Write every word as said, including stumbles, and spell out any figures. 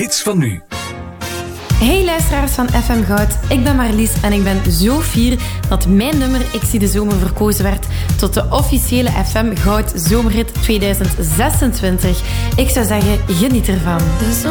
hits van nu. Hey luisteraars van F M Goud, ik ben Marlies en ik ben zo fier dat mijn nummer Ik zie de zomer verkozen werd tot de officiële F M Goud Zomerhit tweeduizend zesentwintig. Ik zou zeggen, geniet ervan.